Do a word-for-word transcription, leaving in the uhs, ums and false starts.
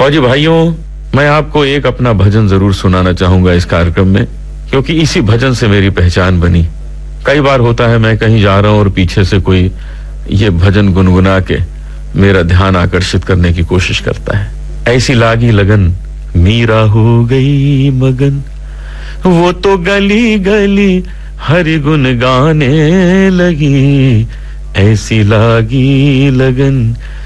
फौजी भाइयों, मैं आपको एक अपना भजन जरूर सुनाना चाहूंगा इस कार्यक्रम में, क्योंकि इसी भजन से मेरी पहचान बनी। कई बार होता है मैं कहीं जा रहा हूं और पीछे से कोई ये भजन गुनगुना के मेरा ध्यान आकर्षित करने की कोशिश करता है। ऐसी लागी लगन मीरा हो गई मगन, वो तो गली गली हरि गुन गाने लगी। ऐसी लागी लगन